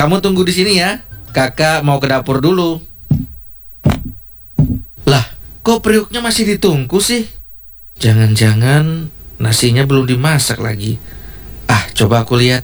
kamu tunggu di sini ya. Kakak mau ke dapur dulu. Lah, kok periuknya masih ditungku sih? Jangan-jangan nasinya belum dimasak lagi. Ah, coba aku lihat.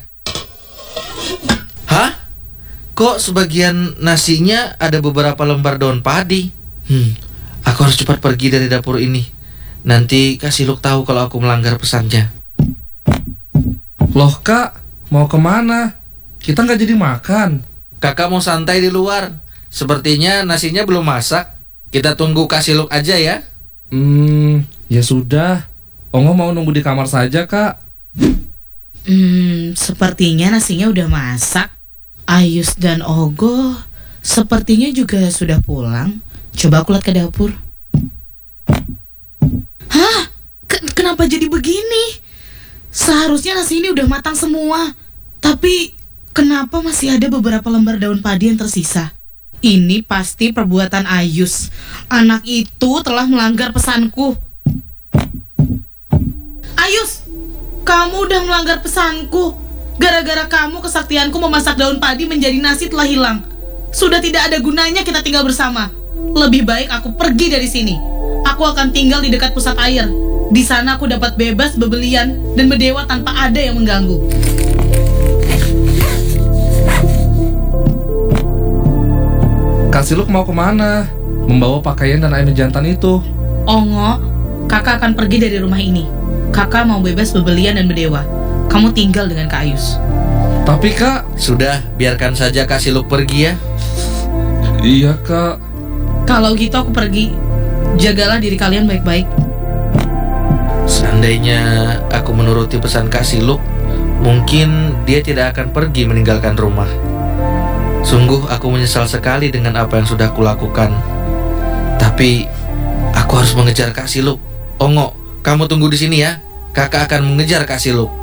Hah? Kok sebagian nasinya ada beberapa lembar daun padi? Aku harus cepat pergi dari dapur ini. Nanti Kak Siluk tahu kalau aku melanggar pesannya. Loh Kak, mau kemana? Kita nggak jadi makan. Kakak mau santai di luar. Sepertinya nasinya belum masak. Kita tunggu Kak Siluk aja ya. Ya sudah. Ongo mau nunggu di kamar saja Kak. Sepertinya nasinya udah masak. Ayus dan Ogo sepertinya juga sudah pulang. Coba aku lihat ke dapur. Hah? Kenapa jadi begini? Seharusnya nasi ini udah matang semua. Tapi kenapa masih ada beberapa lembar daun padi yang tersisa? Ini pasti perbuatan Ayus. Anak itu telah melanggar pesanku. Ayus, kamu udah melanggar pesanku. Gara-gara kamu kesaktianku memasak daun padi menjadi nasi telah hilang. Sudah tidak ada gunanya kita tinggal bersama. Lebih baik aku pergi dari sini. Aku akan tinggal di dekat pusat air. Di sana aku dapat bebas bebelian dan berdewa tanpa ada yang mengganggu. Kak Siluk mau kemana? Membawa pakaian dan air jantan itu. Ongo, kakak akan pergi dari rumah ini. Kakak mau bebas bebelian dan berdewa. Kamu tinggal dengan Kak Ayus. Tapi Kak... Sudah, biarkan saja Kak Siluk pergi ya. Iya Kak. Kalau gitu aku pergi. Jagalah diri kalian baik-baik. Seandainya aku menuruti pesan Kak Siluk, mungkin dia tidak akan pergi meninggalkan rumah. Sungguh aku menyesal sekali dengan apa yang sudah kulakukan. Tapi aku harus mengejar Kak Siluk. Ongo, kamu tunggu di sini ya. Kakak akan mengejar Kak Siluk.